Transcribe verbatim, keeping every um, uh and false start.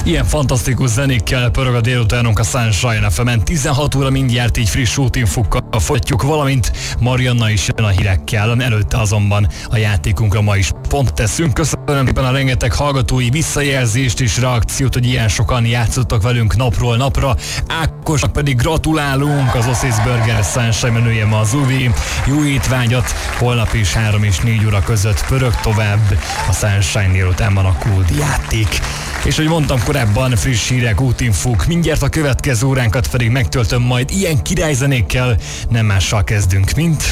Ilyen fantasztikus zenékkel pörög a délutánunk a Sunshine ef emen. tizenhat óra mindjárt így friss útinfukkal folytatjuk, valamint Marianna is jön a hírekkel. Előtte azonban a játékunkra ma is pont teszünk. Köszönöm szépen a rengeteg hallgatói visszajelzést és reakciót, hogy ilyen sokan játszottak velünk napról napra. Ákosnak pedig gratulálunk, az Oszész Burger Sunshine menüje ma az Uvi. Jó étvágyat, holnap is három és négy óra között pörög tovább a Sunshine délutánban a Kult játék. És hogy mondtam korábban, friss hírek, útinfók, mindjárt a következő óránkat pedig megtöltöm majd ilyen királyzenékkel, nem mással kezdünk, mint...